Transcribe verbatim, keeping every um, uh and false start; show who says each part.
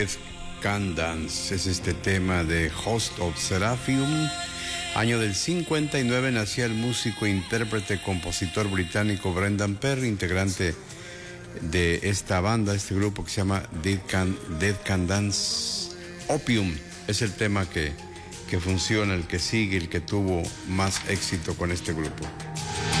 Speaker 1: Dead Can Dance es este tema de Host of Seraphim. Año del cincuenta y nueve nacía el músico, intérprete, compositor británico Brendan Perry, integrante de esta banda, este grupo que se llama Dead Can, Dead Can Dance. Opium es el tema que, que funciona, el que sigue, el que tuvo más éxito con este grupo.